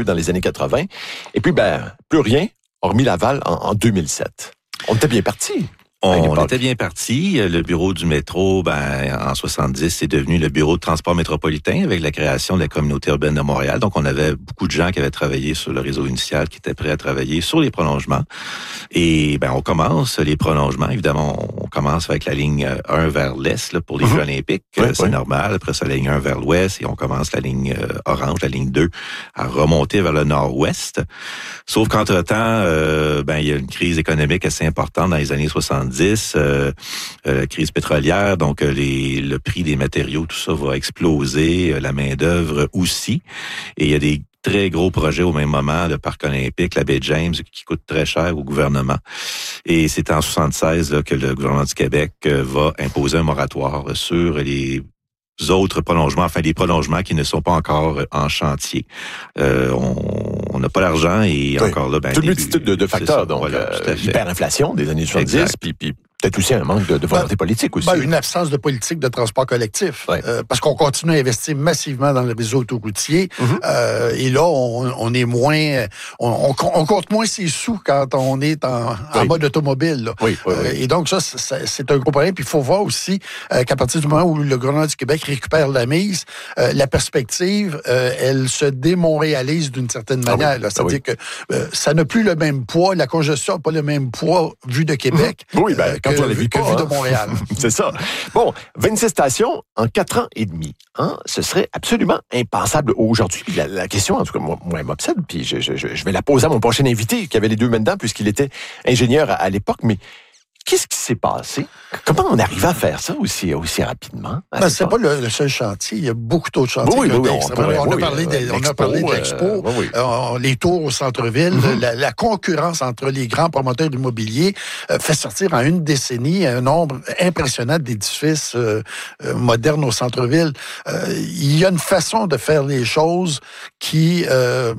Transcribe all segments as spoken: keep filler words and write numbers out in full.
lieu dans les années quatre-vingt. Et puis, ben, plus rien, hormis Laval en, en deux mille sept. On était bien partis. On était bien parti. Le bureau du métro, ben, en soixante-dix, c'est devenu le bureau de transport métropolitain avec la création de la communauté urbaine de Montréal. Donc, on avait beaucoup de gens qui avaient travaillé sur le réseau initial, qui étaient prêts à travailler sur les prolongements. Et, ben, on commence les prolongements. Évidemment, on commence avec la ligne un vers l'est, là, pour les mm-hmm. Jeux olympiques. Oui, c'est oui. normal. Après ça, la ligne un vers l'ouest et on commence la ligne euh, orange, la ligne deux, à remonter vers le nord-ouest. Sauf qu'entre-temps, euh, ben, il y a une crise économique assez importante dans les années soixante-dix. Euh, euh, crise pétrolière, donc euh, les, le prix des matériaux, tout ça va exploser, euh, la main-d'œuvre aussi. Et il y a des très gros projets au même moment, le parc olympique, la baie James, qui coûte très cher au gouvernement. Et c'est en soixante-seize là, que le gouvernement du Québec euh, va imposer un moratoire sur les autres prolongements, enfin les prolongements qui ne sont pas encore en chantier. Euh, on n'a pas l'argent et oui. encore là... Ben, toute une multitude de, de facteurs, donc voilà, euh, l'hyperinflation des années soixante-dix, puis, puis peut-être aussi un manque de, de volonté ben, politique aussi. Ben, une absence de politique de transport collectif. Ouais. Euh, parce qu'on continue à investir massivement dans le réseau autoroutier. Mm-hmm. Euh, et là, on, on est moins... On, on, on compte moins ses sous quand on est en, en oui. mode automobile. Là. Oui, oui, oui. Euh, et donc, ça, c'est, c'est un gros problème. Puis il faut voir aussi euh, qu'à partir du moment où le gouvernement du Québec récupère la mise, euh, la perspective, euh, elle se démontréalise d'une certaine manière. Ah oui. Là. C'est-à-dire ah oui. que euh, ça n'a plus le même poids. La congestion n'a pas le même poids vu de Québec. Mm-hmm. Oui, ben, quand que, on l'a vu que pas, vu hein? de Montréal. C'est ça. Bon, vingt-six stations en quatre ans et demi. Hein? Ce serait absolument impensable aujourd'hui. La, la question, en tout cas, moi, moi elle m'obsède, puis je, je, je vais la poser à mon prochain invité, qui avait les deux mains dedans, puisqu'il était ingénieur à, à l'époque, mais qu'est-ce qui s'est passé? Comment on arrive à faire ça aussi, aussi rapidement? Ben, c'est pas le, le seul chantier. Il y a beaucoup d'autres chantiers. Oui, oui, oui, on, pourrait, on, a oui, parlé de, on a parlé de l'Expo, euh, oui, oui. Euh, les tours au centre-ville, mm-hmm. la, la concurrence entre les grands promoteurs immobiliers euh, fait sortir en une décennie un nombre impressionnant d'édifices euh, euh, modernes au centre-ville. Euh, il y a une façon de faire les choses qui... Euh,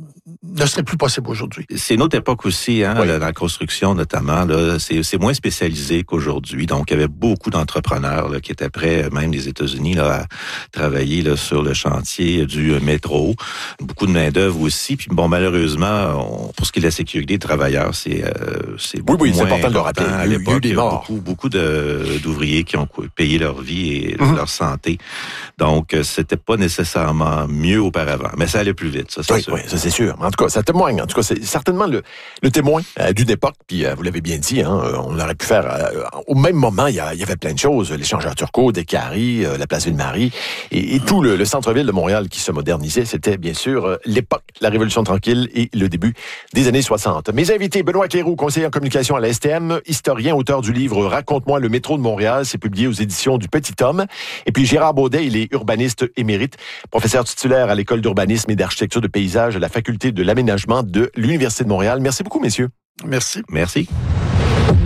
ne serait plus possible aujourd'hui. C'est une autre époque aussi, hein, oui. la, la construction notamment. Là, c'est, c'est moins spécialisé qu'aujourd'hui. Donc, il y avait beaucoup d'entrepreneurs là, qui étaient prêts, même des États-Unis, là, à travailler là, sur le chantier du métro. Beaucoup de main-d'œuvre aussi. Puis bon, malheureusement, on, pour ce qui est de la sécurité des travailleurs, c'est, euh, c'est beaucoup oui, oui, moins c'est important de le rappeler. À l'époque, il y a eu des morts. Beaucoup, beaucoup de, d'ouvriers qui ont payé leur vie et mm-hmm. leur santé. Donc, c'était pas nécessairement mieux auparavant. Mais ça allait plus vite, ça, c'est oui, sûr. Oui, ça, c'est sûr. En tout cas, ça témoigne. En tout cas, c'est certainement le, le témoin euh, d'une époque. Puis, euh, vous l'avez bien dit, hein, on aurait pu faire... Euh, au même moment, il y, a, il y avait plein de choses. L'échangeur Turcot, Descaries, euh, la place Ville-Marie et, et tout le, le centre-ville de Montréal qui se modernisait. C'était, bien sûr, euh, l'époque, la Révolution tranquille et le début des années soixante. Mes invités, Benoît Cléroux, conseiller en communication à la S T M, historien, auteur du livre « Raconte-moi le métro de Montréal », c'est publié aux éditions du Petit Homme. Et puis, Gérard Baudet, il est urbaniste émérite, professeur titulaire à l'École d'urbanisme et d'architecture de paysage à la Faculté de l'aménagement de l'Université de Montréal. Merci beaucoup, messieurs. Merci. Merci.